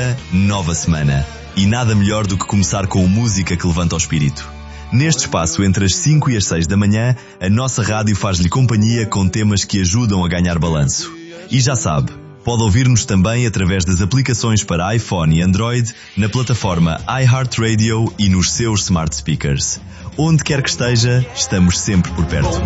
semana, nova semana. E nada melhor do que começar com música que levanta o espírito. Neste espaço, entre as 5 e as 6 da manhã, a nossa rádio faz-lhe companhia com temas que ajudam a ganhar balanço. E já sabe, pode ouvir-nos também através das aplicações para iPhone e Android, na plataforma iHeartRadio e nos seus smart speakers. Onde quer que esteja, estamos sempre por perto.